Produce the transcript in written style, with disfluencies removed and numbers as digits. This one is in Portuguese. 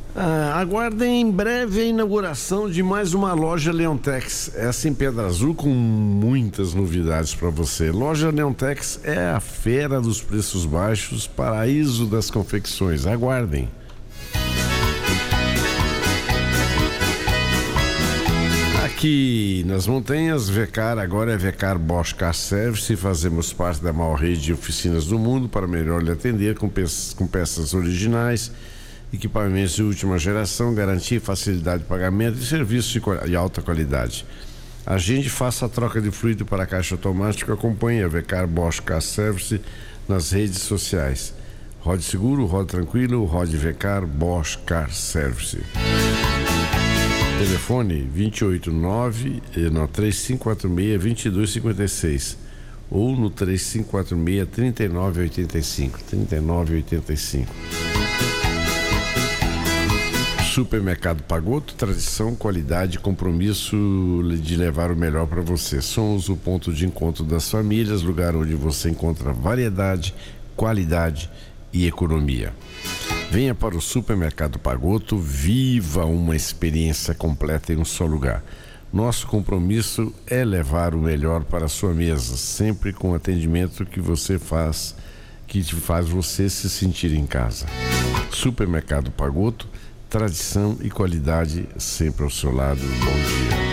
Aguardem em breve a inauguração de mais uma loja Leontex, essa em Pedra Azul, com muitas novidades para você. Loja Leontex é a feira dos preços baixos, paraíso das confecções. Aguardem. Aqui nas montanhas, Vecar agora é Vecar Bosch Car Service. Fazemos parte da maior rede de oficinas do mundo para melhor lhe atender com peças originais, equipamentos de última geração, garantia, facilidade de pagamento e serviços de alta qualidade. Agende e faça a troca de fluido para a caixa automática. Acompanhe a Vecar Bosch Car Service nas redes sociais. Rode seguro, rode tranquilo, rode Vecar Bosch Car Service. Telefone 3546-2256 ou no 3546-3985. Supermercado Pagotto, tradição, qualidade e compromisso de levar o melhor para você. Somos o ponto de encontro das famílias, lugar onde você encontra variedade, qualidade e economia. Venha para o Supermercado Pagotto, viva uma experiência completa em um só lugar. Nosso compromisso é levar o melhor para a sua mesa, sempre com o atendimento que te faz você se sentir em casa. Supermercado Pagotto, tradição e qualidade sempre ao seu lado. Bom dia.